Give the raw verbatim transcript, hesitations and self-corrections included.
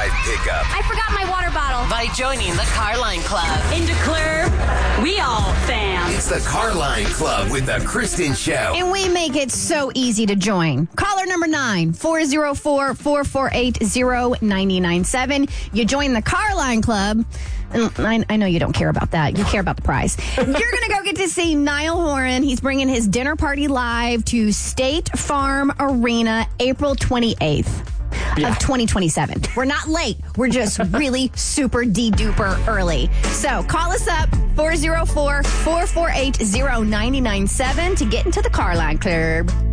drive pickup. I forgot my water bottle. By joining the Carline Club. Into Club, we all fam. It's the Carline Club with the Kristen Show. And we make it so easy to join. Caller number nine, four oh four, four four eight, oh nine nine seven. You join the Carline Club. And I, I know you don't care about that. You care about the prize. You're going to go get to see Niall Horan. He's bringing his dinner party live to State Farm Arena April twenty-eighth. Yeah. Of twenty twenty-seven. We're not late. We're just really super de-duper early. So call us up, four oh four, four four eight, oh nine nine seven to get into the Carline Club.